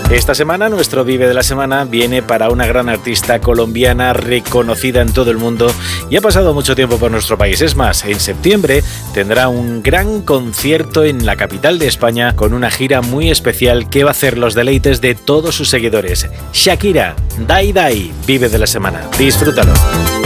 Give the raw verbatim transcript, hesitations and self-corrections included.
Esta semana nuestro Vive de la Semana viene para una gran artista colombiana reconocida en todo el mundo y ha pasado mucho tiempo por nuestro país. Es más, en septiembre tendrá un gran concierto en la capital de España con una gira muy especial que va a hacer los deleites de todos sus seguidores. Shakira, Dai Dai, Vive de la Semana. Disfrútalo.